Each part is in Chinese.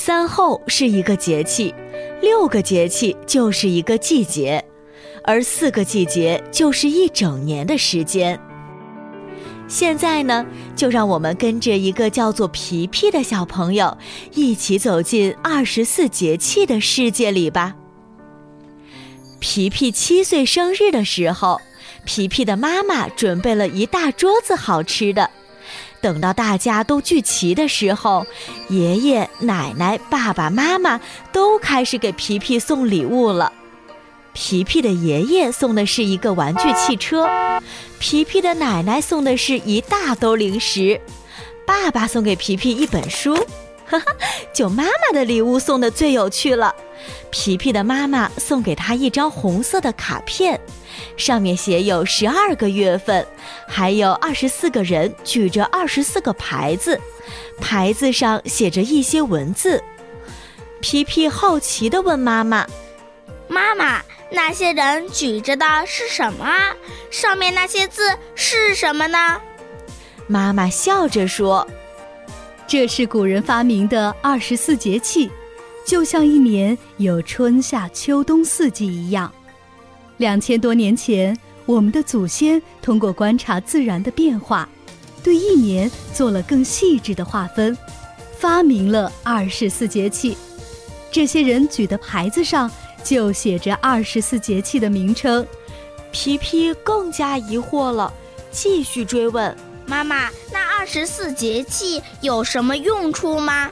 3候是一个节气，6个节气就是一个季节，而4个季节就是一整年的时间。现在呢，就让我们跟着一个叫做皮皮的小朋友一起走进24节气的世界里吧。皮皮7岁生日的时候，皮皮的妈妈准备了一大桌子好吃的。等到大家都聚齐的时候，爷爷、奶奶、爸爸妈妈都开始给皮皮送礼物了。皮皮的爷爷送的是一个玩具汽车，皮皮的奶奶送的是一大兜零食，爸爸送给皮皮一本书，就妈妈的礼物送的最有趣了。皮皮的妈妈送给他一张红色的卡片，上面写有12个月份，还有24个人举着24个牌子，牌子上写着一些文字。皮皮好奇地问妈妈： 妈妈，那些人举着的是什么啊？上面那些字是什么呢？ 妈妈笑着说： 这是古人发明的24节气，就像一年有春夏秋冬4季一样。2000多年前，我们的祖先通过观察自然的变化，对一年做了更细致的划分，发明了24节气。这些人举的牌子上就写着24节气的名称。 皮皮更加疑惑了，继续追问： 妈妈，那24节气有什么用处吗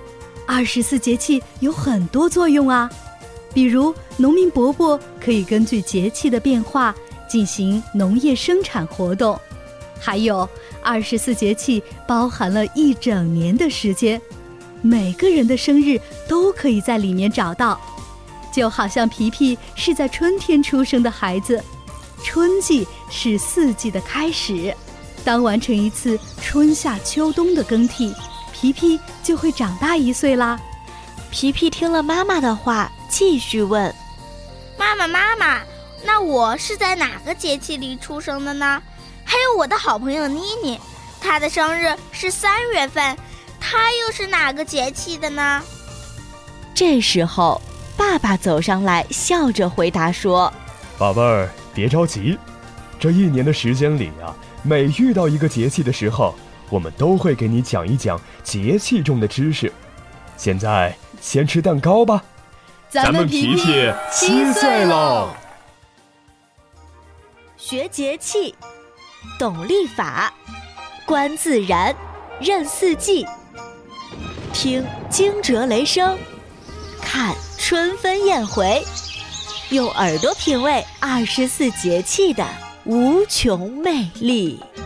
？24节气有很多作用啊，比如农民伯伯可以根据节气的变化进行农业生产活动，还有24节气包含了一整年的时间，每个人的生日都可以在里面找到。就好像皮皮是在春天出生的孩子，春季是4季的开始，当完成一次春夏秋冬的更替，皮皮就会长大1岁啦。 皮皮听了妈妈的话，继续问： 妈妈，那我是在哪个节气里出生的呢？还有我的好朋友妮妮，她的生日是3月份，她又是哪个节气的呢？ 这时候爸爸走上来，笑着回答说： 宝贝儿，别着急，这一年的时间里啊，每遇到一个节气的时候，我们都会给你讲一讲节气中的知识。现在先吃蛋糕吧。 咱们皮皮7岁喽！ 学节气，懂历法，观自然，认4季，听惊蛰雷声，看春分燕回，用耳朵品味24节气的无穷魅力。